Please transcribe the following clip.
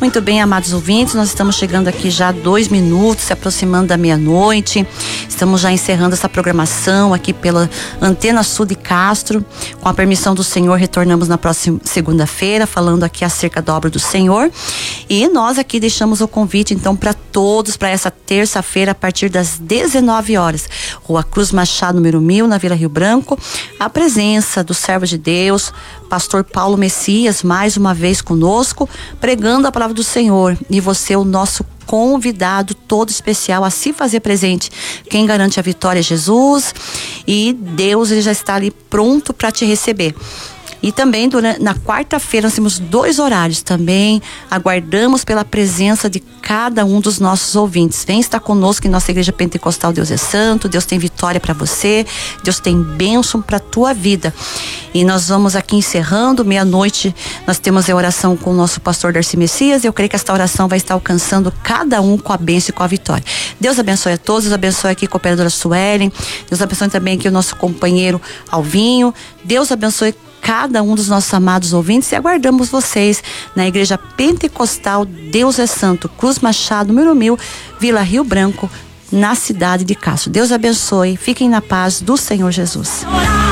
Muito bem, amados ouvintes, nós estamos chegando aqui já a 2 minutos, se aproximando da meia-noite. Estamos já encerrando essa programação aqui pela Antena Sul de Castro. Com a permissão do Senhor, retornamos na próxima segunda-feira, falando aqui acerca da obra do Senhor. E nós aqui deixamos o convite, então, para todos, para essa terça-feira, a partir das 19 horas. Rua Cruz Machado, número 1000, na Vila Rio Branco. A presença do servo de Deus, pastor Paulo Messias, mais uma vez conosco, pregando a palavra do Senhor. E você, o nosso convidado todo especial a se fazer presente. Quem garante a vitória é Jesus, e Deus, ele já está ali pronto para te receber. E também na quarta-feira nós temos 2 horários também. Aguardamos pela presença de cada um dos nossos ouvintes. Vem estar conosco em nossa Igreja Pentecostal Deus é Santo. Deus tem vitória para você. Deus tem bênção para a tua vida. E nós vamos aqui encerrando. Meia-noite nós temos a oração com o nosso pastor Darcy Messias. Eu creio que esta oração vai estar alcançando cada um com a bênção e com a vitória. Deus abençoe a todos. Deus abençoe aqui a cooperadora Suelen. Deus abençoe também aqui o nosso companheiro Alvinho. Deus abençoe cada um dos nossos amados ouvintes, e aguardamos vocês na Igreja Pentecostal Deus é Santo, Cruz Machado, número 1000, Vila Rio Branco, na cidade de Castro. Deus abençoe, fiquem na paz do Senhor Jesus.